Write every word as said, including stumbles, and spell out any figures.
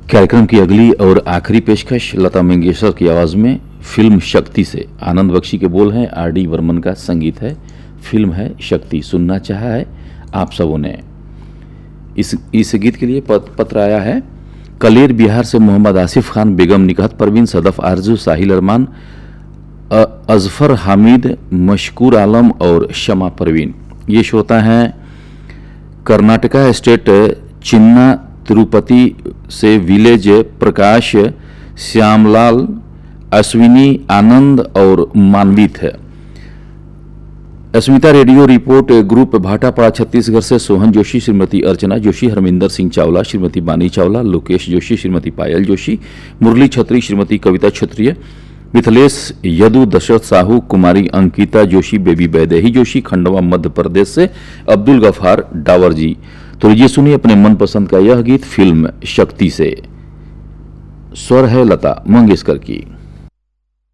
कार्यक्रम की अगली और आखिरी पेशकश लता मंगेशकर की आवाज में फिल्म शक्ति से। आनंद बख्शी के बोल हैं, आर डी बर्मन का संगीत है। फिल्म है शक्ति। सुनना चाहा है आप सबों ने। इस इस गीत के लिए पत, पत्र आया है कलेर बिहार से मोहम्मद आसिफ खान, बेगम निकहत परवीन, सदफ आरजू, साहिल अरमान, अजफर हामिद, मशकूर आलम और शमा परवीन। ये श्रोता हैं कर्नाटका स्टेट चिन्ना तिरुपति से विलेज प्रकाश, श्यामलाल, अश्विनी, आनंद और मानवीत है। अस्मिता radio report group Bhatapara Chhattisgarh से सोहन जोशी, श्रीमती अर्चना जोशी, हरमिंदर सिंह चावला, श्रीमती बानी चावला, लोकेश जोशी, श्रीमती पायल जोशी, मुरली छत्री, श्रीमती कविता क्षत्रिय, मिथिलेश यदु, दशरथ साहू, कुमारी अंकिता जोशी, बेबी बैदेही जोशी, खंडवा मध्य प्रदेश से अब्दुल गफार डावर जी। तो ये सुनिए अपने मनपसंद का यह गीत फिल्म शक्ति से। स्वर है लता मंगेशकर की।